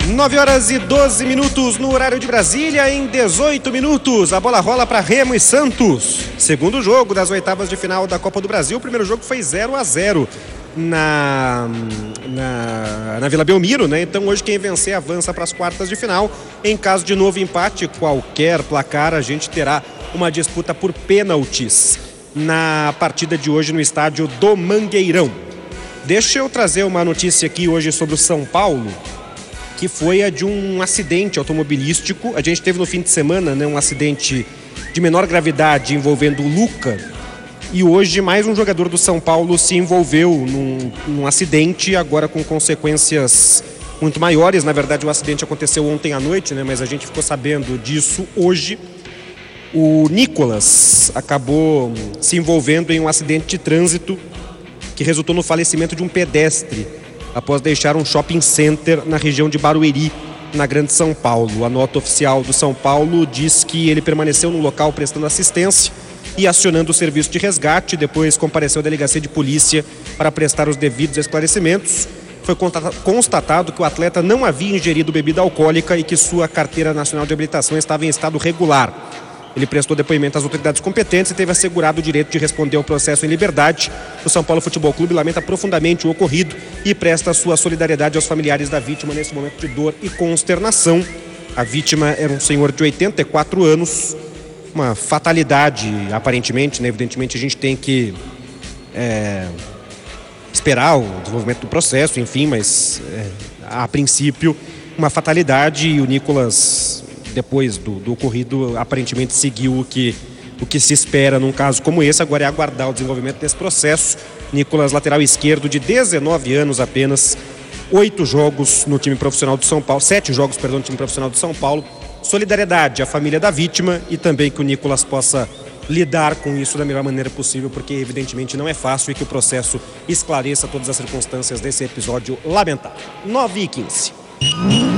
9h12 no horário de Brasília. Em 18 minutos, a bola rola para Remo e Santos. Segundo jogo das oitavas de final da Copa do Brasil. O primeiro jogo foi 0-0 na Vila Belmiro, né? Então hoje quem vencer avança para as quartas de final. Em caso de novo empate, qualquer placar, a gente terá uma disputa por pênaltis na partida de hoje no estádio do Mangueirão. Deixa eu trazer uma notícia aqui hoje sobre o São Paulo, que foi a de um acidente automobilístico. A gente teve no fim de semana, né, um acidente de menor gravidade envolvendo o Luca. E hoje mais um jogador do São Paulo se envolveu num acidente, agora com consequências muito maiores. Na verdade, o acidente aconteceu ontem à noite, né, mas a gente ficou sabendo disso hoje. O Nicolas acabou se envolvendo em um acidente de trânsito que resultou no falecimento de um pedestre após deixar um shopping center na região de Barueri, na Grande São Paulo. A nota oficial do São Paulo diz que ele permaneceu no local prestando assistência e acionando o serviço de resgate. Depois compareceu à delegacia de polícia para prestar os devidos esclarecimentos. Foi constatado que o atleta não havia ingerido bebida alcoólica e que sua carteira nacional de habilitação estava em estado regular. Ele prestou depoimento às autoridades competentes e teve assegurado o direito de responder ao processo em liberdade. O São Paulo Futebol Clube lamenta profundamente o ocorrido e presta sua solidariedade aos familiares da vítima nesse momento de dor e consternação. A vítima era um senhor de 84 anos, uma fatalidade, aparentemente, né? Evidentemente a gente tem que esperar o desenvolvimento do processo, enfim, mas a princípio uma fatalidade. E o Nicolas, depois do ocorrido, aparentemente seguiu o que se espera num caso como esse. Agora é aguardar o desenvolvimento desse processo. Nicolas, lateral esquerdo de 19 anos apenas, 8 jogos no time profissional do São Paulo, 7 jogos, perdão, no time profissional do São Paulo. Solidariedade à família da vítima e também que o Nicolas possa lidar com isso da melhor maneira possível, porque evidentemente não é fácil, e que o processo esclareça todas as circunstâncias desse episódio lamentável. 9h15.